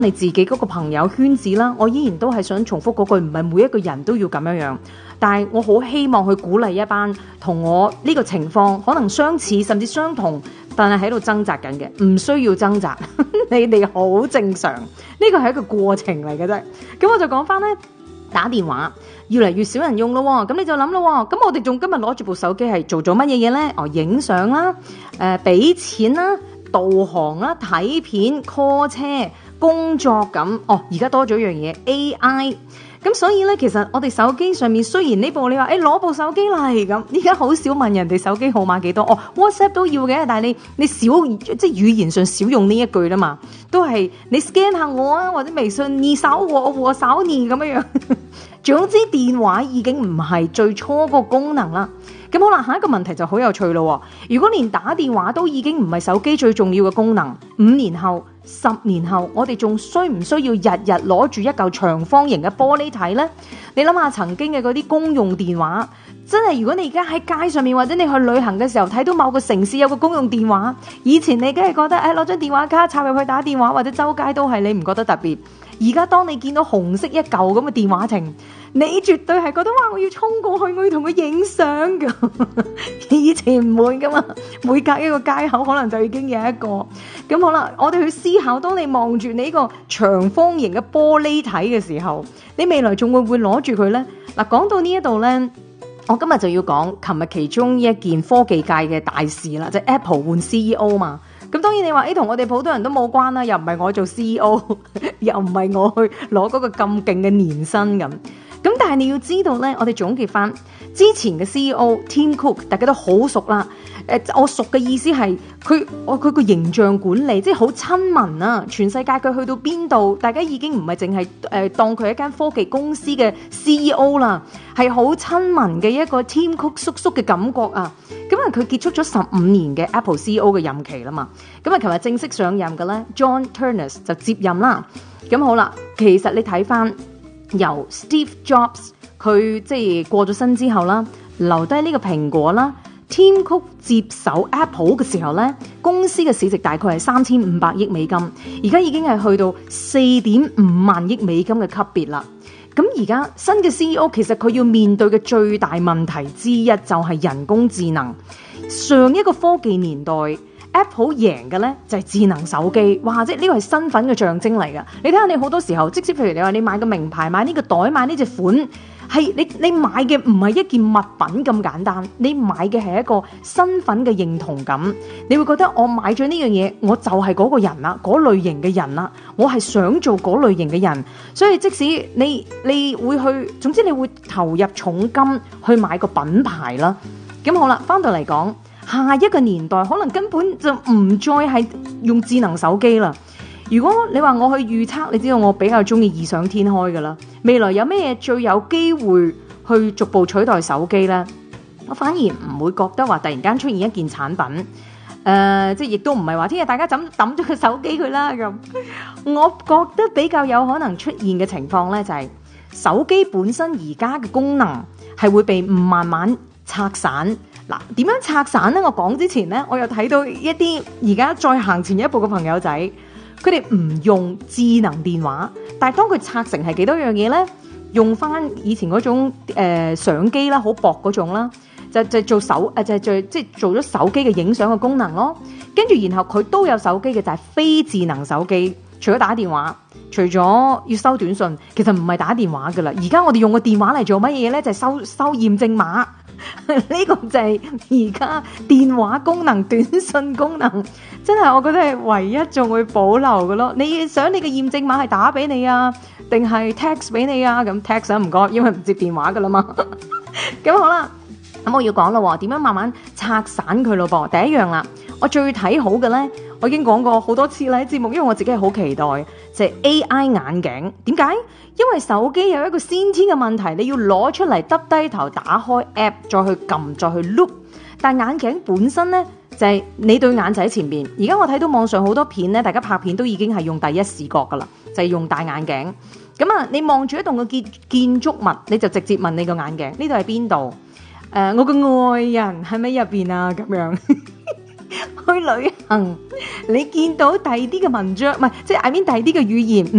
你自己嗰個朋友圈子啦，我依然都係想重複嗰句，唔係每一個人都要咁樣，但係我好希望去鼓勵一班同我呢個情況可能相似甚至相同，但係喺度掙扎緊嘅，唔需要掙扎，你哋好正常，呢個係一個過程嚟嘅啫。咁我就講翻呢，打電話越嚟越少人用咯，咁你就諗咯，咁我哋仲今日攞住部手機係做乜嘢嘢呢？影相啦，俾錢啦，導航啦，睇片 call 車。工作咁，而家多咗一樣嘢 AI， 咁所以咧，其實我哋手機上面雖然呢部你話，攞部手機嚟咁，而家好少問人哋手機號碼幾多，WhatsApp 都要嘅，但係你少即係語言上少用呢一句啦嘛，都係你 scan 下我啊，或者微信你掃我掃你咁樣。總之電話已經唔係最初個功能啦。咁好啦，下一個問題就好有趣咯。如果連打電話都已經唔係手機最重要嘅功能，5年後、10年後，我哋仲需唔需要日日攞住一嚿長方形嘅玻璃睇呢？你諗下曾經嘅嗰啲公用電話，真係如果你而家喺街上面或者你去旅行嘅時候睇到某個城市有個公用電話，以前你梗係覺得攞張電話卡插入去打電話，或者周街都係，你唔覺得特別。而家當你見到紅色一嚿咁嘅電話亭，你絕對係覺得哇！我要衝過去，我要同佢影相噶。以前唔會噶嘛，每隔一個街口可能就已經有一個。咁好啦，我哋去思考，當你望住你呢個長方形嘅玻璃體嘅時候，你未來仲會唔會攞住佢呢？嗱，講到呢一度呢，我今日就要講琴日其中一件科技界嘅大事啦，就係 Apple 換 CEO 嘛。咁當然你話同我哋普通人都冇關啦，又唔係我做 CEO， 又唔係我去攞嗰個咁勁嘅年薪咁。咁但係你要知道咧，我哋總結翻之前嘅 CEO Tim Cook， 大家都好熟啦。我熟嘅意思係佢個形象管理，即係好親民啊！全世界佢去到邊度，大家已經唔係淨係當佢一間科技公司嘅 CEO 啦，係好親民嘅一個 Tim Cook 叔叔嘅感覺啊！咁啊，佢結束咗15年嘅 Apple CEO 嘅任期啦嘛。咁啊，琴日正式上任嘅咧 ，John Ternus 就接任啦。咁好啦，其實你睇翻由 Steve Jobs 佢即係過咗身之後啦，留低呢個蘋果啦。Tim Cook 接手 Apple 嘅時候咧，公司嘅市值大概係3500億美金，而家已經係去到4.5萬億美金嘅級別啦。咁而家新嘅 CEO 其實佢要面對嘅最大問題之一就係人工智能。上一個科技年代 Apple 贏嘅咧就係智能手機，哇！即係呢個係身份嘅象徵嚟噶。你睇下你好多時候，即使譬如你話你買個名牌，買呢個袋，買呢隻款。係你買嘅唔係一件物品咁簡單，你買嘅係一個身份嘅認同感。你會覺得我買咗呢樣嘢，我就係嗰個人啦，嗰類型嘅人啦，我係想做嗰類型嘅人。所以即使你會去，總之你會投入重金去買個品牌啦。咁好啦，翻到嚟講，下一個年代可能根本就唔再係用智能手機啦。如果你話我去預測，你知道我比較中意異想天開㗎啦。未來有咩嘢最有機會去逐步取代手機呢？我反而唔會覺得話突然間出現一件產品，即係亦都唔係話聽日大家抌咗個手機佢啦咁。我覺得比較有可能出現嘅情況呢，就係手機本身而家嘅功能係會被慢慢拆散。嗱，點樣拆散呢？我講之前呢，我又睇到一啲而家再行前一步嘅朋友仔。佢哋唔用智能電話，但係當佢拆成係幾多樣嘢呢？用翻以前嗰種相機啦，好薄嗰種啦，就做手即係做咗手機嘅影相嘅功能咯。跟住然後佢都有手機嘅，就係非智能手機，除咗打電話，除咗要收短信，其實唔係打電話噶啦。而家我哋用個電話嚟做乜嘢呢？就係收驗證碼。呢個就係而家電話功能、短信功能，真係我覺得係唯一仲會保留嘅咯。你想你嘅驗證碼係打俾你啊，定係 text 俾你啊？咁 text 唔該，因為唔接電話噶啦嘛。咁好啦，咁我要講咯，點樣慢慢拆散佢咯噃？第一樣啦，我最睇好嘅咧，我已經講過好多次啦喺節目，因為我自己係好期待，就係 AI 眼鏡。點解？因為手機有一個先天嘅問題，你要攞出嚟，耷低頭打開 app， 再去撳，再去碌。但眼鏡本身咧，就係你對眼仔前邊。而家我睇到網上好多片咧，大家拍片都已經係用第一視覺噶啦，就係用大眼鏡。咁啊，你望住一棟嘅建築物，你就直接問你個眼鏡呢度係邊度？我個愛人喺咪入邊啊？咁樣去旅行，你見到第二啲嘅文章，唔係即係I mean第二啲嘅語言。